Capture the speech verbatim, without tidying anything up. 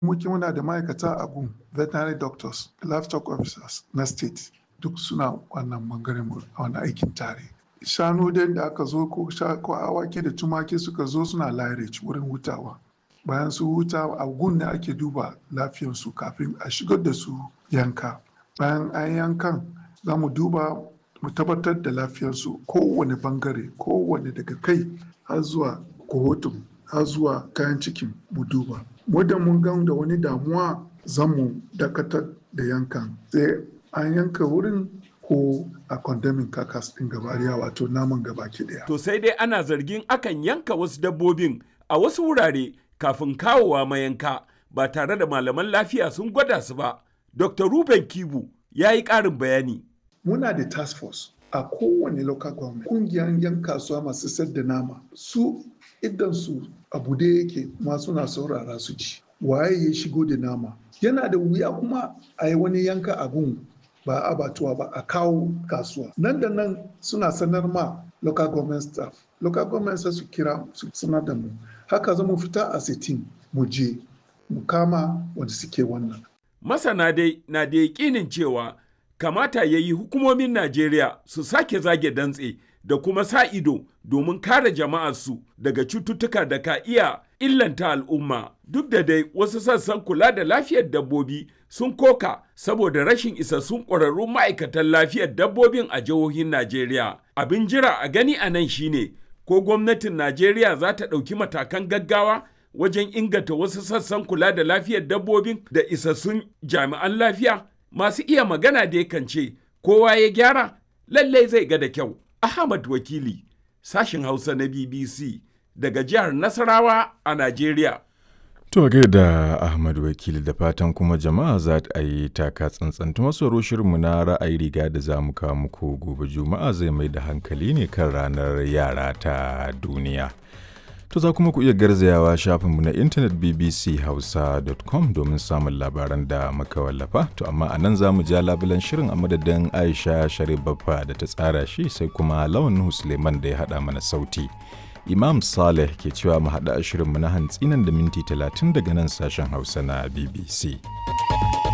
Muke muna da ma'aikata a gun veterinary doctors, livestock officers na state duk suna wannan bangaren mu a wani aikin tare. Shanu dai da aka zo ko ko awaki da tumaki suka zo suna lairage wurin hutawa. Bayan su huta a gun ne ake duba lafiyarsu kafin a shigar da su yanka. Bayan an yankan za mu duba mu tabbatar da lafiyarsu kowane bangare, kowane daga kai har zuwa kohotun har zuwa kayan cikin mu duba. Muddin mun gan da wani damuwa za mu dakatar da yankan sai an yanka wurin ko a condemning carcass ɗin gabariya wato naman gabaki ɗaya. To sai dai ana zargin akan yanka wasu dabbobin a wasu wurare kafin kawowa mayanka ba tare da malaman lafiya sun gwada su ba. Doctor Ruben Kibu ya yi ƙarin bayani. Muna da task force a kowane local government. Kungiyar yan kasuwa masu sayar da nama su idan su abu da yake ma suna saurara su ci. Waye ya shigo da nama? Yana da wuya kuma a yi wani yanka a gun ba abatuwa ba a kawo kasuwa. Nan da nan suna sanar ma local government staff. Local government sai su kira su sanar da mu. Haka za mu fita a sitin mu je mu kama wanda suke wannan. Masana dai na da yaƙinin cewa kamata ya yi hukumomin Najeriya su sake zage dantse da kuma sa ido domin kare jama'arsu daga cututtuka da ka iya illanta al'umma. Duk da dai wasu sassan kula da lafiyar dabbobi sun koka saboda rashin isassun ƙwararrun ma'aikatan lafiyar dabbobin a jihohin Najeriya. Abin jira a gani a nan shine ko gwamnatin Najeriya za ta ɗauki matakan gaggawa wajen inganta wasu sassan kula da lafiyar dabbobin da isassun jami'an lafiya. Masu iya magana da yakan ce kowa ya gyara lallai zai ga da kyau. Ahmad Wakili, sashin Hausa na B B C daga jihar Nasarawa a Najeriya. To da Ahmad Wakili da fatan kuma jama'a za ta yi taka tsantsan. Masu shirinmu na ra'ayi riga da za mu kawo muku gobe Juma'a zai mai da hankali ne kan ranar yara ta duniya. To za kuma ku iya garzayawa shafinmu na intanet b b c hausa dot com domin samun labaran da muka wallafa. To amma a nan za mu ja labulan shirin a madadin Aisha Sharif Baffa da ta tsara shi sai kuma Lawan Nuhu Suleiman da ya haɗa mana sauti. Imam Saleh ke cewa mu haɗa shirinmu na hantsi nan da minti talatin daga nan sashen Hausa na B B C.